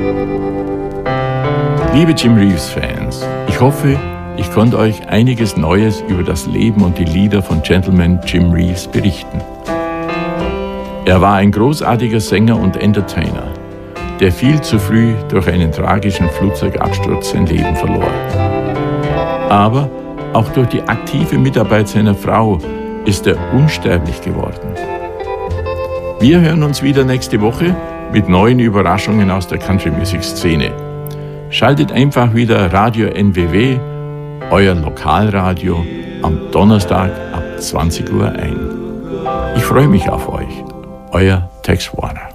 Liebe Jim Reeves-Fans, ich hoffe, ich konnte euch einiges Neues über das Leben und die Lieder von Gentleman Jim Reeves berichten. Er war ein großartiger Sänger und Entertainer, der viel zu früh durch einen tragischen Flugzeugabsturz sein Leben verlor. Aber auch durch die aktive Mitarbeit seiner Frau ist er unsterblich geworden. Wir hören uns wieder nächste Woche mit neuen Überraschungen aus der Country-Music-Szene. Schaltet einfach wieder Radio NWW, euer Lokalradio, am Donnerstag ab 20 Uhr ein. Ich freue mich auf euch. Euer Tex Warner.